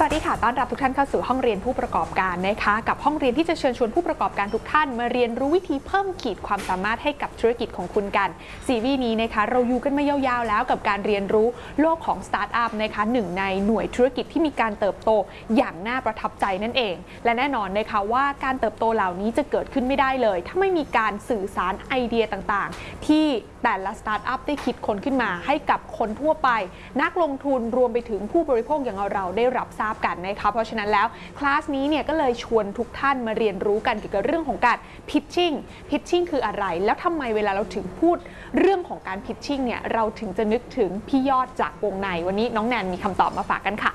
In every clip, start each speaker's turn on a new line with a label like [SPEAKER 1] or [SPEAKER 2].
[SPEAKER 1] วัสดีค่ะต้อนรับทุกท่านเข้าสู่ห้องเรียนผู้ประกอบการนะคะกับห้องเรียนที่จะเชิญชวนผู้ประกอบการทุกท่านมาเรียนรู้วิธีเพิ่มขีดความสามารถให้กับธุรกิจของคุณกันซีรีส์นี้นะคะเราอยู่กันมายาวๆแล้วกับการเรียนรู้โลกของสตาร์ทอัพนะคะหนึ่งในหน่วยธุรกิจที่มีการเติบโตอย่างน่าประทับใจนั่นเองและแน่นอนนะคะว่าการเติบโตเหล่านี้จะเกิดขึ้นไม่ได้เลยถ้าไม่มีการสื่อสารไอเดียต่างๆที่แต่ละสตาร์ทอัพได้คิดค้นขึ้นมาให้กับคนทั่วไปนักลงทุนรวมไปถึงผู้บริโภคอย่างเราได้รับทราบกันนะคะเพราะฉะนั้นแล้วคลาสนี้เนี่ยก็เลยชวนทุกท่านมาเรียนรู้กันเกี่ยวกับเรื่องของการพิชชิ่งคืออะไรแล้วทำไมเวลาเราถึงพูดเรื่องของการพิชชิ่งเนี่ยเราถึงจะนึกถึงพี่ยอดจากวงในวันนี้น้องแนนมีคำตอบมาฝากกันค่ะ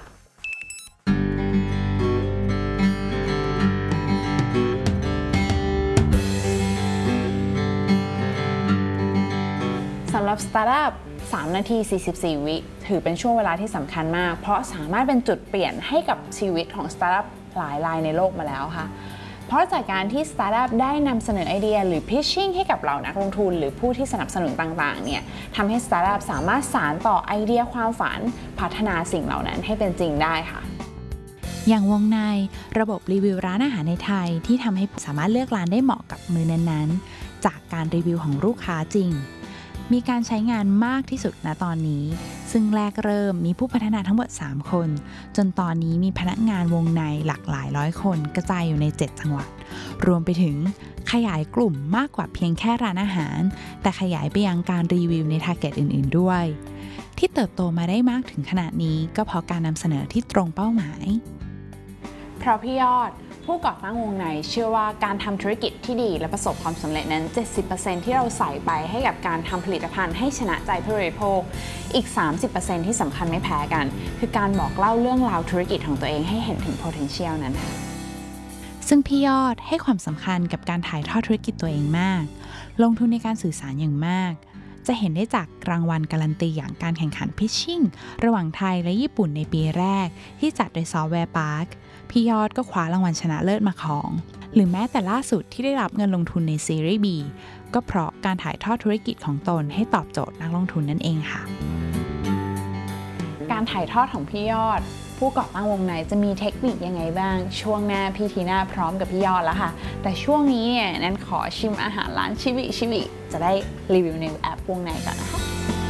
[SPEAKER 2] สำหรับสตาร์ทอัพ3 นาที 44 วิถือเป็นช่วงเวลาที่สำคัญมากเพราะสามารถเป็นจุดเปลี่ยนให้กับชีวิตของสตาร์ทอัพหลายรายในโลกมาแล้วค่ะเพราะจากการที่สตาร์ทอัพได้นำเสนอไอเดียหรือ pitching ให้กับเหล่านักลงทุนหรือผู้ที่สนับสนุนต่างๆเนี่ยทำให้สตาร์ทอัพสามารถสานต่อไอเดียความฝันพัฒนาสิ่งเหล่านั้นให้เป็นจริงได้ค่ะ
[SPEAKER 3] อย่างวงในระบบรีวิวร้านอาหารในไทยที่ทำให้สามารถเลือกร้านได้เหมาะกับมื้อนั้นๆจากการรีวิวของลูกค้าจริงมีการใช้งานมากที่สุดณตอนนี้ซึ่งแรกเริ่มมีผู้พัฒนาทั้งหมด3 คนจนตอนนี้มีพนักงานวงในหลากหลายร้อยคนกระจายอยู่ใน7 จังหวัดรวมไปถึงขยายกลุ่มมากกว่าเพียงแค่ร้านอาหารแต่ขยายไปยังการรีวิวในทาร์เก็ตอื่นๆด้วยที่เติบโตมาได้มากถึงขนาดนี้ก็เพราะการนำเสนอที่ตรงเป้าหมาย
[SPEAKER 2] เพราะพี่ยอดผู้ก่อตั้งวงในเชื่อว่าการทำธุรกิจที่ดีและประสบความสำเร็จนั้น 70% ที่เราใส่ไปให้กับการทำผลิตภัณฑ์ให้ชนะใจผู้บริโภคอีก 30% ที่สำคัญไม่แพ้กันคือการบอกเล่าเรื่องราวธุรกิจของตัวเองให้เห็นถึง potential นั้นค่ะ
[SPEAKER 3] ซึ่งพี่ยอดให้ความสำคัญกับการถ่ายทอดธุรกิจตัวเองมากลงทุนในการสื่อสารอย่างมากจะเห็นได้จากรางวัลการันตีอย่างการแข่งขันพิชชิ่งระหว่างไทยและญี่ปุ่นในปีแรกที่จัดโดยซอฟต์แวร์พาร์คพี่ยอดก็คว้ารางวัลชนะเลิศมาครองหรือแม้แต่ล่าสุดที่ได้รับเงินลงทุนในซีรีส์ B ก็เพราะการถ่ายทอดธุรกิจของตนให้ตอบโจทย์นักลงทุนนั่นเองค่ะ
[SPEAKER 2] การถ่ายทอดของพี่ยอดผู้ก่อตั้งวงในจะมีเทคนิคยังไงบ้างช่วงหน้าพี่ทีน่าพร้อมกับพี่ยอดแล้วค่ะแต่ช่วงนี้เนี่ยนั้นขอชิมอาหารร้านชิบิจะได้รีวิวในแอปวงในก่อนนะคะ